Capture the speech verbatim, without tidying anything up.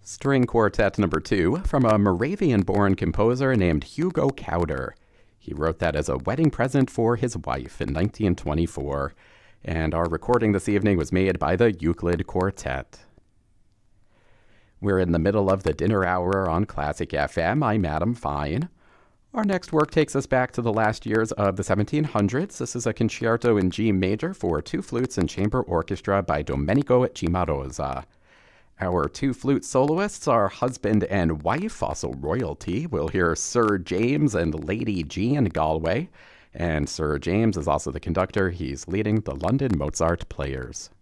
String Quartet Number two from a Moravian-born composer named Hugo Cowder. He wrote that as a wedding present for his wife in nineteen twenty-four, and our recording this evening was made by the Euclid Quartet. We're in the middle of the dinner hour on Classic F M. I'm Adam Fine. Our next work takes us back to the last years of the seventeen hundreds. This is a concerto in G major for two flutes and chamber orchestra by Domenico Cimarosa. Our two flute soloists are husband and wife, also royalty. We'll hear Sir James and Lady Jean Galway. And Sir James is also the conductor. He's leading the London Mozart Players.